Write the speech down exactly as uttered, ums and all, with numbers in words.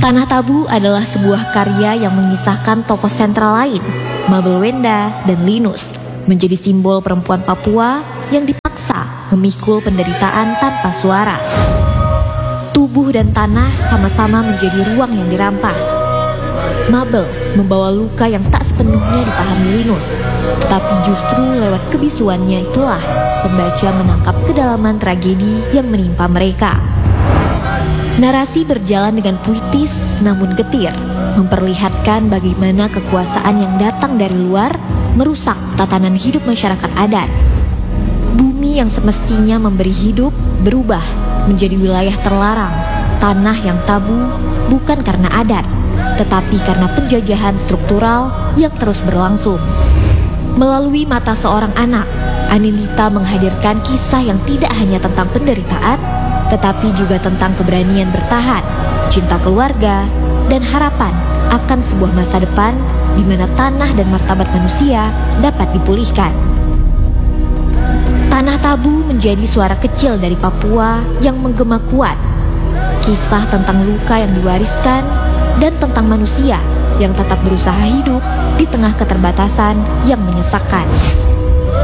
Tanah Tabu adalah sebuah karya yang mengisahkan tokoh sentral lain, Mabel Wenda dan Linus, menjadi simbol perempuan Papua yang dipaksa memikul penderitaan tanpa suara. Tubuh dan tanah sama-sama menjadi ruang yang dirampas. Mabel membawa luka yang tak sepenuhnya dipahami Linus, tetapi justru lewat kebisuannya itulah pembaca menangkap kedalaman tragedi yang menimpa mereka. Narasi berjalan dengan puitis namun getir, memperlihatkan bagaimana kekuasaan yang datang dari luar merusak tatanan hidup masyarakat adat. Bumi yang semestinya memberi hidup berubah menjadi wilayah terlarang, tanah yang tabu bukan karena adat, tetapi karena penjajahan struktural yang terus berlangsung. Melalui mata seorang anak, Anindita menghadirkan kisah yang tidak hanya tentang penderitaan, tetapi juga tentang keberanian bertahan, cinta keluarga, dan harapan akan sebuah masa depan di mana tanah dan martabat manusia dapat dipulihkan. Tanah Tabu menjadi suara kecil dari Papua yang menggema kuat, kisah tentang luka yang diwariskan dan tentang manusia yang tetap berusaha hidup di tengah keterbatasan yang menyesakkan.